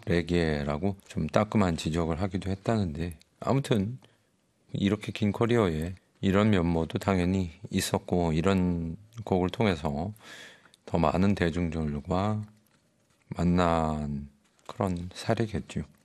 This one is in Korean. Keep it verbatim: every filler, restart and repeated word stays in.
레게라고 좀 따끔한 지적을 하기도 했다는데, 아무튼 이렇게 긴 커리어에 이런 면모도 당연히 있었고, 이런 곡을 통해서 더 많은 대중들과 만난 그런 사례겠죠.